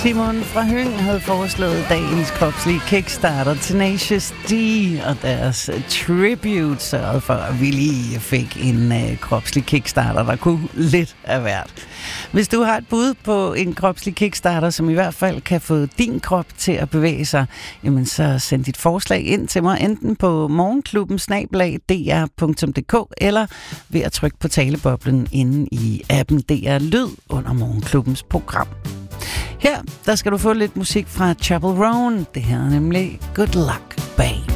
Simon fra Høng havde foreslået dagens kropslige kickstarter Tenacious D, og deres tribute sørgede for, at vi lige fik en kropslig kickstarter, der kunne lidt af hvert. Hvis du har et bud på en kropslig kickstarter, som i hvert fald kan få din krop til at bevæge sig, jamen så send dit forslag ind til mig, enten på morgenklubben@dr.dk eller ved at trykke på taleboblen inde i appen DR Lyd under Morgenklubbens program. Her, der skal du få lidt musik fra Chapel Roan. Det her er nemlig Good Luck, Babe.